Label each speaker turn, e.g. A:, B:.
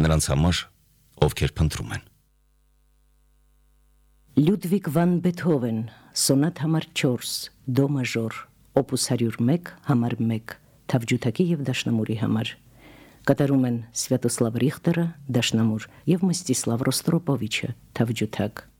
A: նրանց համար, ովքեր փնտրում են։
B: Լյուդվիգ վան Բեթհովեն, սոնատ համար 4, դո մաժոր, օպուս 101, համար 1, թավջութակի և դաշնամուրի համար։ Կատարում են Սվյատոսլավ Ռիխտերը, դաշնամուր, և Մստիսլավ Ռոստրոպովիչը, թավջութակ։